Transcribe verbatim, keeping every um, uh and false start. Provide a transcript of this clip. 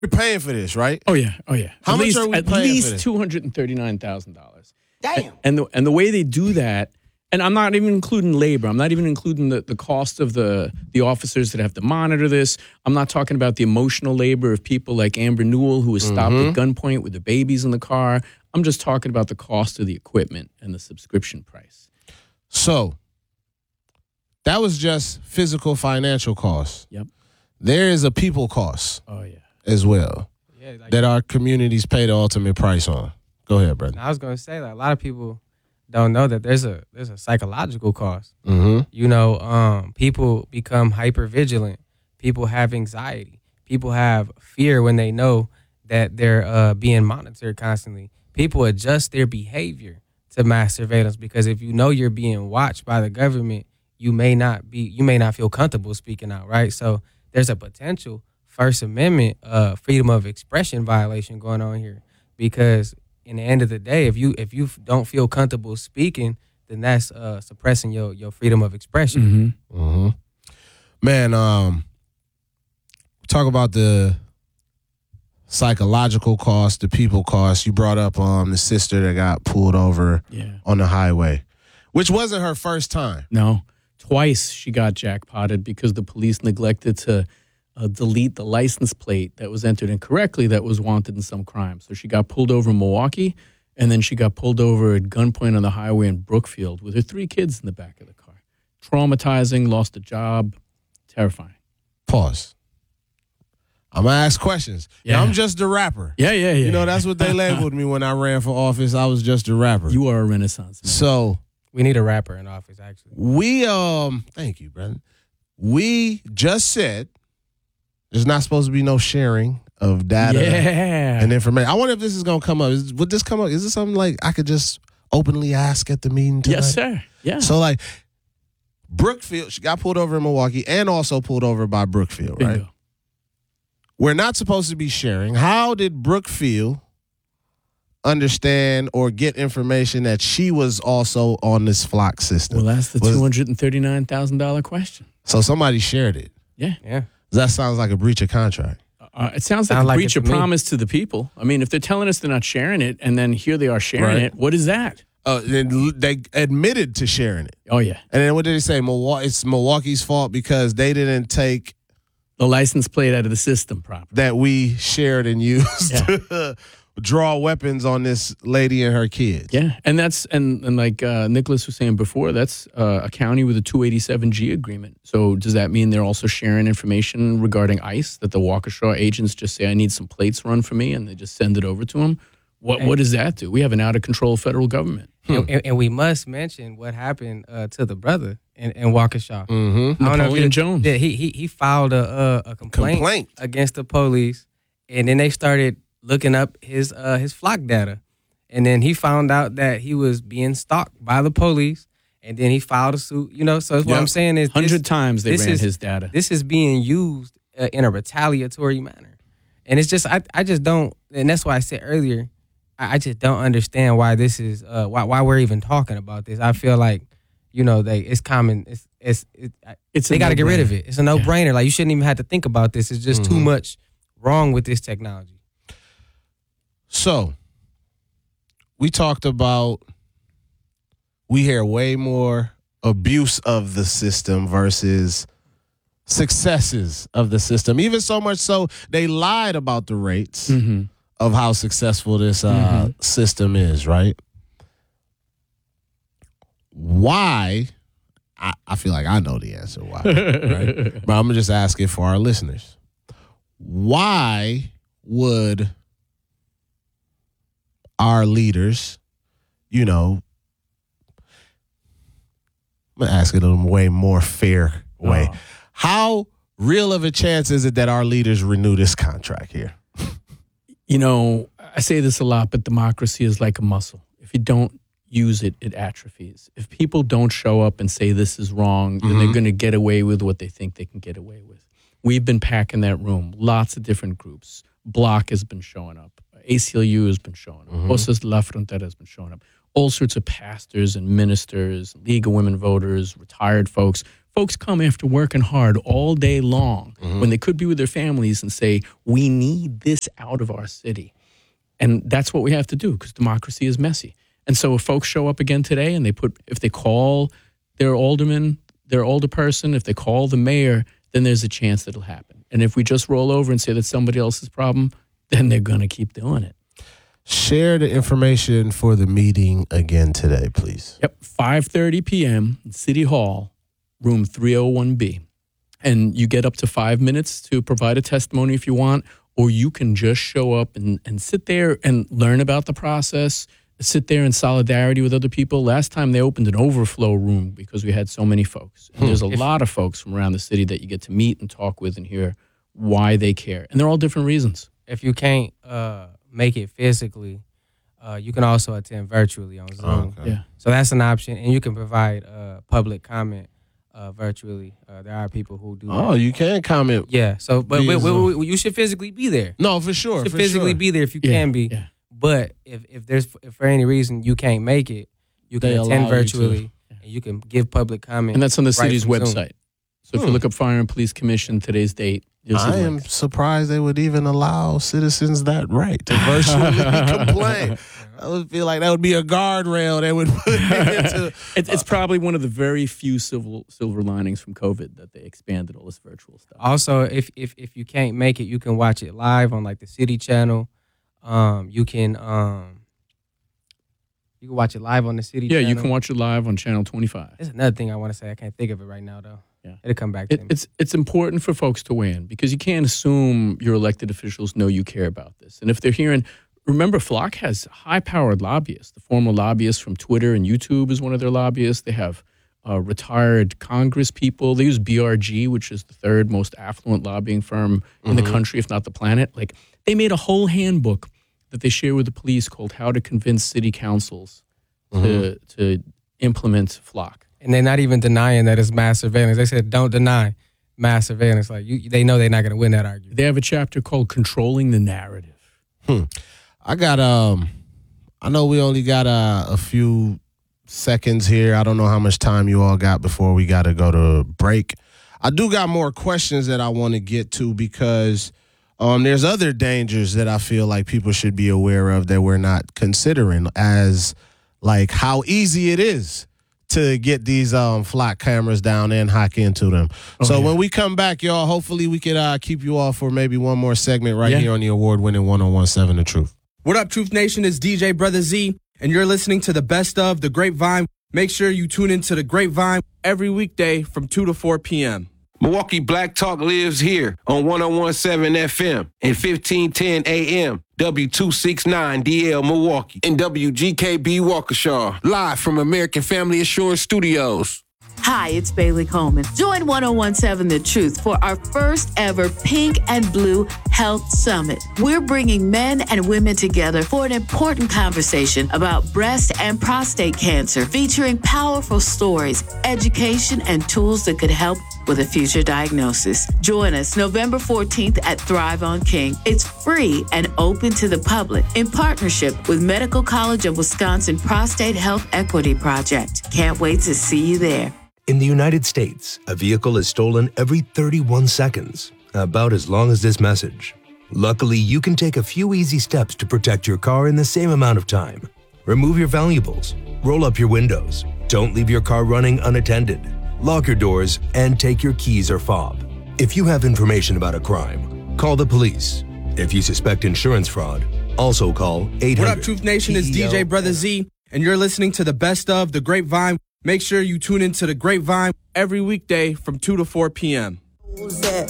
We're paying for this, right? Oh yeah, oh yeah. How at much least, are we at paying least for this? two hundred and thirty nine thousand dollars. Damn. And the and the way they do that, and I'm not even including labor. I'm not even including the, the cost of the the officers that have to monitor this. I'm not talking about the emotional labor of people like Amber Newell, who was stopped Mm-hmm. at gunpoint with the babies in the car. I'm just talking about the cost of the equipment and the subscription price. So that was just physical financial costs. Yep. There is a people cost Oh yeah. as well Yeah, like, that our communities pay the ultimate price on. Go ahead, brother. I was gonna say, like, a lot of people don't know that there's a there's a psychological cost. Mm-hmm. You know, um, people become hyper vigilant. People have anxiety. People have fear when they know that they're uh, being monitored constantly. People adjust their behavior to mass surveillance because if you know you're being watched by the government, you may not be you may not feel comfortable speaking out, right? So there's a potential First Amendment uh, freedom of expression violation going on here because in the end of the day, if you if you don't feel comfortable speaking, then that's uh, suppressing your your freedom of expression. Mm-hmm. Mm-hmm. Man, um, talk about the psychological cost, the people cost. You brought up um the sister that got pulled over Yeah. on the highway, which wasn't her first time. No. Twice she got jackpotted because the police neglected to uh, delete the license plate that was entered incorrectly that was wanted in some crime. So she got pulled over in Milwaukee, and then she got pulled over at gunpoint on the highway in Brookfield with her three kids in the back of the car. Traumatizing, lost a job, terrifying. Pause. I'm going to ask questions. Yeah. Yeah. I'm just a rapper. Yeah, yeah, yeah. You know, that's what they labeled me when I ran for office. I was just a rapper. You are a renaissance man. So We need a rapper in office, actually. we, um, thank you, brother. We just said there's not supposed to be no sharing of data Yeah. and information. I wonder if this is going to come up. Is, would this come up? Is this something like I could just openly ask at the meeting tonight? Yes, sir. Yeah. So, like, Brookfield, she got pulled over in Milwaukee and also pulled over by Brookfield, right? Bingo. We're not supposed to be sharing. How did Brookfield understand or get information that she was also on this flock system? Well, that's the Was- two hundred thirty-nine thousand dollars question. So somebody shared it. Yeah. Yeah. That sounds like a breach of contract. Uh, it sounds like Sound a like breach it of to me. promise to the people. I mean, if they're telling us they're not sharing it, and then here they are sharing Right. it, what is that? Uh, they, they admitted to sharing it. Oh, yeah. And then what did they say? Milwaukee, it's Milwaukee's fault because they didn't take The license plate out of the system properly. that we shared and used Yeah. to draw weapons on this lady and her kids. Yeah, and that's and, and like uh, Nicholas was saying before, that's uh, a county with a two eighty-seven G agreement. So does that mean they're also sharing information regarding ICE that the Waukesha agents just say, I need some plates run for me, and they just send it over to them? What what does that do? We have an out of control federal government. And, and, and we must mention what happened uh, to the brother in, in Waukesha. Mm-hmm. I don't know if Napoleon you- Jones. Yeah, he he he filed a a, a complaint, Complaint. against the police, and then they started looking up his uh, his flock data, and then he found out that he was being stalked by the police, and then he filed a suit. You know, so what Yep. I'm saying is, Hundred this, times they this ran is- his data. this is being used uh, in a retaliatory manner, and it's just I I just don't, and that's why I said earlier, I, I just don't understand why this is uh, why why we're even talking about this. I feel like, you know, they it's common. It's it's it, It's they a got to get rid of no-brainer. it. It's a no brainer. Like you shouldn't even have to think about this. It's just too Mhm. much wrong with this technology. So we talked about, we hear way more abuse of the system versus successes of the system. Even so much so, they lied about the rates Mhm. of how successful this uh, Mhm. system is, right? Why? I, I feel like I know the answer why, right? But I'm going to just ask it for our listeners. Why would our leaders, you know, I'm going to ask it in a way more fair way. Oh. How real of a chance is it that our leaders renew this contract here? You know, I say this a lot, but democracy is like a muscle. If you don't use it, it atrophies. If people don't show up and say this is wrong, then they're going to get away with what they think they can get away with. We've been packing that room. Lots of different groups. Bloc has been showing up. A C L U has been showing up. Voces de la Frontera has been showing up. All sorts of pastors and ministers, League of Women Voters, retired folks Folks come after working hard all day long Mm-hmm. when they could be with their families and say, we need this out of our city. And that's what we have to do because democracy is messy. And so if folks show up again today and they put, if they call their alderman, their older person, if they call the mayor, then there's a chance that it'll happen. And if we just roll over and say that's somebody else's problem, then they're going to keep doing it. Share the information for the meeting again today, please. Yep, five thirty p.m. in City Hall, room three oh one B. And you get up to five minutes to provide a testimony if you want, or you can just show up and, and sit there and learn about the process, sit there in solidarity with other people. Last time they opened an overflow room because we had so many folks. And there's a lot of folks from around the city that you get to meet and talk with and hear why they care. And they're all different reasons. If you can't uh, make it physically, uh, you can also attend virtually on Zoom. Okay. Yeah. So that's an option, and you can provide uh, public comment uh, virtually. Uh, there are people who do. Oh, that. you can comment. Yeah. So, but Via we, we, Zoom. we, you should physically be there. No, for sure. You should for physically sure. be there if you Yeah, can be. yeah. But if, if there's if for any reason you can't make it, you can They allow attend you to. virtually, and you can give public comment. And that's on the right city's from Zoom. website. So if Hmm. you look up Fire and Police Commission, today's date, you'll see I the am link. surprised they would even allow citizens that right to virtually complain. I would feel like that would be a guardrail that would put it into. It's, it's probably one of the very few silver, silver linings from COVID that they expanded all this virtual stuff. Also, if if if you can't make it, you can watch it live on like the City Channel. Um, you can um, you can watch it live on the City Yeah, Channel. you can watch it live on Channel twenty-five. There's another thing I want to say. I can't think of it right now though. Yeah. It'll come back to It, me. it's it's important for folks to weigh in because you can't assume your elected officials know you care about this. And if they're hearing, remember, Flock has high-powered lobbyists. The former lobbyists from Twitter and YouTube is one of their lobbyists. They have uh, retired Congress people. They use B R G, which is the third most affluent lobbying firm in the country, if not the planet. Like they made a whole handbook that they share with the police called "How to Convince City Councils to to implement Flock." And they're not even denying that it's mass surveillance. They said don't deny mass surveillance. Like you, they know they're not going to win that argument. They have a chapter called "Controlling the Narrative." Hmm. I got um. I know we only got uh, a few seconds here. I don't know how much time you all got before we got to go to break. I do got more questions that I want to get to because um, there's other dangers that I feel like people should be aware of that we're not considering, as like how easy it is to get these um, Flock cameras down there and hack into them. Oh, so yeah. when we come back, y'all, hopefully we could uh, keep you all for maybe one more segment right Yeah. here on the award-winning one oh one seven The Truth. What up, Truth Nation? It's D J Brother Z, and you're listening to the best of The Grapevine. Make sure you tune into The Grapevine every weekday from two to four p.m. Milwaukee Black Talk lives here on one oh one seven F M and fifteen ten A M, W two sixty-nine D L Milwaukee, and W G K B Waukesha, live from American Family Assurance Studios. Hi, it's Bailey Coleman. Join one oh one seven The Truth for our first ever Pink and Blue Health Summit. We're bringing men and women together for an important conversation about breast and prostate cancer, featuring powerful stories, education, and tools that could help with a future diagnosis. Join us November fourteenth at Thrive on King. It's free and open to the public in partnership with Medical College of Wisconsin Prostate Health Equity Project. Can't wait to see you there. In the United States, a vehicle is stolen every thirty-one seconds, about as long as this message. Luckily, you can take a few easy steps to protect your car in the same amount of time. Remove your valuables, roll up your windows, don't leave your car running unattended, lock your doors, and take your keys or fob. If you have information about a crime, call the police. If you suspect insurance fraud, also call eight hundred. What up, Truth Nation? It's D J Brother Z, and you're listening to the best of The Grapevine. Make sure you tune into The Grapevine every weekday from two to four p.m.